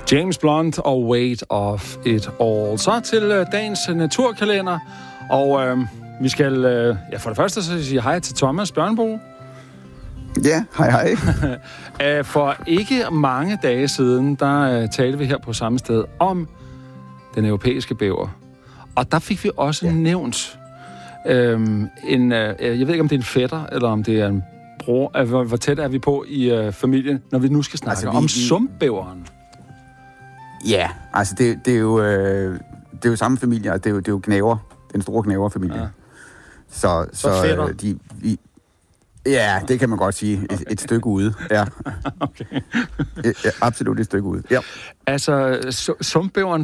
James Blunt og Weight of It All. Så til dagens naturkalender. Og vi skal for det første så sige hej til Thomas Bjørnbo. Ja, hej. For ikke mange dage siden, der talte vi her på samme sted om den europæiske bæver. Og der fik vi også nævnt jeg ved ikke, om det er en fætter, eller om det er en bror. Hvor tæt er vi på i familien, når vi nu skal snakke om sumpbæveren? Ja, altså det er jo samme familie, og det er jo gnæver, den store gnæverfamilie. Ja. Så ja, det kan man godt sige. Et stykke ude. Ja. Okay. Absolut et stykke ude. Ja. Altså, sumpbæveren,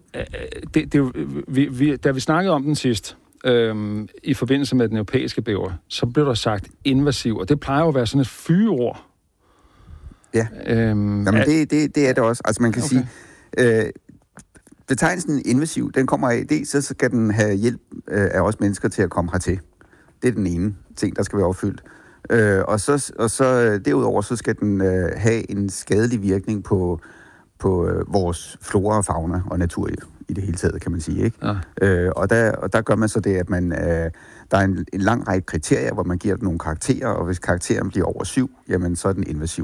da vi snakkede om den sidst, i forbindelse med den europæiske bæver, så blev der sagt invasiv, og det plejer jo at være sådan et fyreord. Ja, jamen det er det også. Altså man kan sige, betegnelsen invasiv, den kommer af, så skal den have hjælp af os mennesker til at komme hertil. Det er den ene ting, der skal være opfyldt. Og så derudover, så skal den have en skadelig virkning på vores flora og fauna og natur i det hele taget, kan man sige, ikke? Ja. Og der gør man så det, at der er en lang række kriterier, hvor man giver den nogle karakterer, og hvis karakteren bliver over 7, jamen så er den invasiv.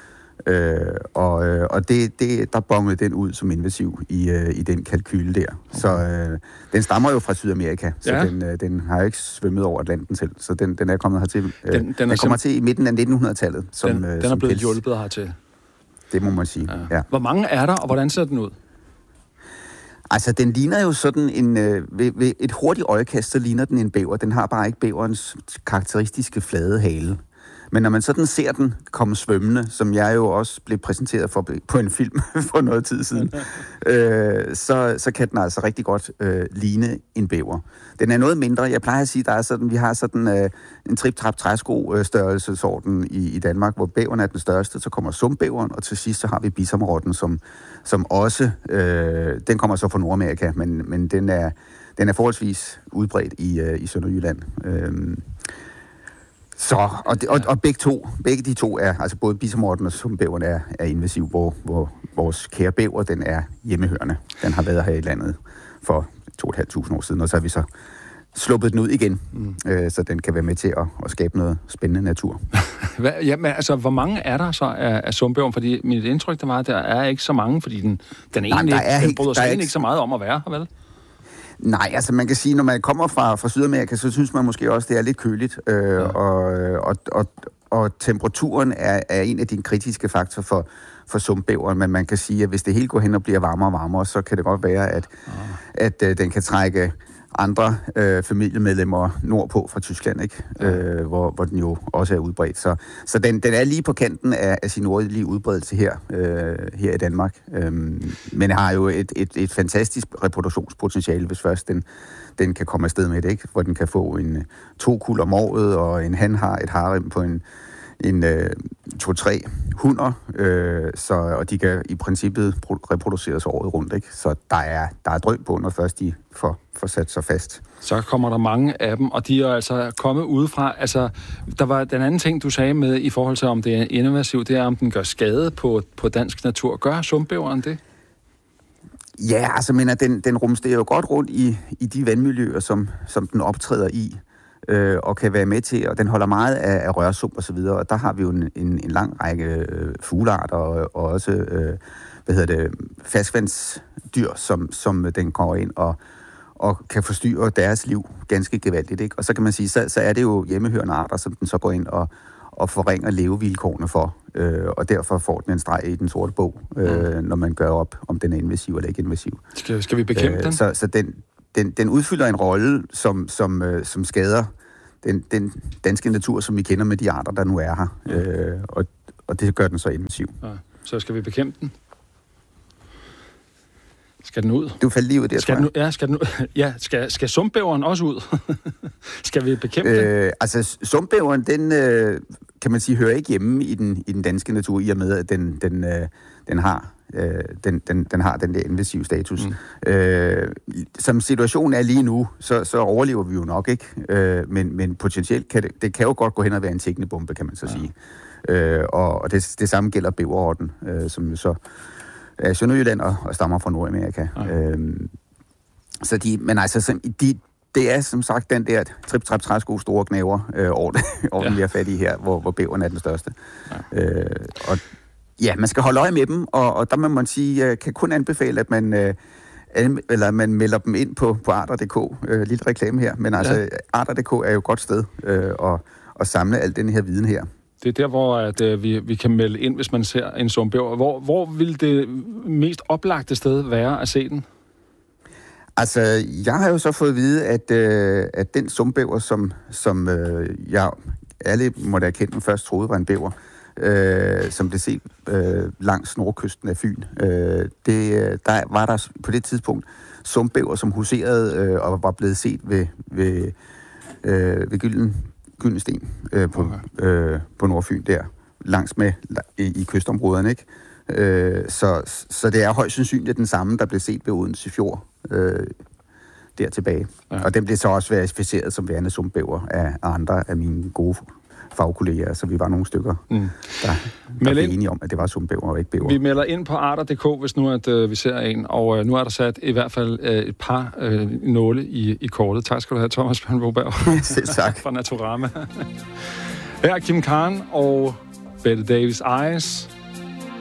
Og der bongede den ud som invasiv i den kalkyle der. Okay. Så den stammer jo fra Sydamerika, så den har ikke svømmet over Atlanten selv, så den er kommet hertil. Den kommer til i midten af 1900-tallet. Den er blevet hjulpet hertil. Det må man sige, ja. Hvor mange er der, og hvordan ser den ud? Altså, den ligner jo sådan ved et hurtigt øjekast, så ligner den en bæver. Den har bare ikke bæverens karakteristiske flade hale. Men når man sådan ser den komme svømmende, som jeg jo også blev præsenteret for på en film for noget tid siden, så kan den altså rigtig godt ligne en bæver. Den er noget mindre. Jeg plejer at sige, vi har sådan en trip-trap-træsko størrelsesorden i Danmark, hvor bæveren er den største, så kommer sumpbæveren, og til sidst så har vi bisonrotten, som også, den kommer så fra Nordamerika, men den er forholdsvis udbredt i Sønderjylland. Så, og begge de to er, altså både bisonrotten og sumpbæveren er invasiv, hvor vores kære bæver, den er hjemmehørende. Den har været her i landet for 2.500 år siden, og så har vi så sluppet den ud igen, så den kan være med til at skabe noget spændende natur. Men altså, hvor mange er der så af sumpbæveren? Fordi mit indtryk, der er ikke så mange, fordi den bryder sig ikke så meget om at være her, vel? Nej, altså man kan sige, når man kommer fra Sydamerika, så synes man måske også, det er lidt køligt, og temperaturen er en af de kritiske faktorer for sumpbæveren, men man kan sige, at hvis det hele går hen og bliver varmere og varmere, så kan det godt være, at den kan trække andre familiemedlemmer nordpå fra Tyskland, ikke? Hvor den jo også er udbredt. Så den er lige på kanten af sin nordlige udbredelse her i Danmark. Men har jo et fantastisk reproduktionspotentiale, hvis først den kan komme afsted med det, ikke? Hvor den kan få 2 kuld om året, og en han har et harem på en 2-3 hunder, og de kan i princippet reproduceres året rundt, ikke? Så der er drøm på, når først de får sat sig fast. Så kommer der mange af dem, og de er altså kommet udefra. Altså, der var den anden ting, du sagde med i forhold til, om det er invasiv, det er, om den gør skade på dansk natur. Gør sumpbæveren det? Ja, altså, men den rumsterer jo godt rundt i de vandmiljøer, som den optræder i. Og kan være med til, og den holder meget af rørsump og så videre, og der har vi jo en lang række fuglearter og også ferskvandsdyr, som den går ind og kan forstyrre deres liv ganske gevaldigt, ikke? Og så kan man sige, så er det jo hjemmehørende arter, som den så går ind og forringer levevilkårene for, og derfor får den en streg i den sorte bog, når man gør op, om den er invasiv eller ikke invasiv. Skal vi bekæmpe den? Så den udfylder en rolle, som skader den danske natur, som vi kender med de arter, der nu er her. Og det gør den så invasiv. Ja. Så skal vi bekæmpe den? Skal den ud? Du faldt lige ud der, skal sumpbæveren også ud? Skal vi bekæmpe den? Altså, sumpbæveren, den kan man sige, hører ikke hjemme i den danske natur, i og med, at den har den har den der invasive status. Som situationen er lige nu, så overlever vi jo nok ikke. Men potentielt kan det kan jo godt gå hen og være en tikkende bombe, kan man så sige. Og det samme gælder bæverrotten, som jo så Sønderjylland og stammer fra Nordamerika. Ja. Det er som sagt den der trip-trap-træsko store knæver over vi er fat i her, hvor bæveren er den største. Ja. Man skal holde øje med dem, og der må man sige, jeg kan kun anbefale, at man melder dem ind på arter.dk. Lille reklame her, men altså arter.dk er jo et godt sted at samle al den her viden her. Det er der, hvor vi kan melde ind, hvis man ser en sumpbæver. Hvor vil det mest oplagte sted være at se den? Altså, jeg har jo så fået at vide, at den sumpbæver, som jeg alle måtte erkende, man først troede var en bæver, som blev set langs nordkysten af Fyn. Der var der på det tidspunkt sumpbæver, som huserede og var blevet set ved Gyldensten på Nordfyn der, langs med i kystområderne, ikke? Så det er højst sandsynligt den samme, der blev set ved Odense Fjord der tilbage. Ja. Og den blev så også verificeret som værende sumpbæver af andre af mine gode fagkolleger, så vi var nogle stykker, der blev enige om, at det var sumpbæver og ikke bæver. Vi melder ind på arter.dk, hvis nu at vi ser en, og nu er der sat i hvert fald et par nåle i kortet. Tak skal du have, Thomas Bjørnboberg. Selv tak. Fra Naturama. Her er Kim Karen og Bette Davis Eyes.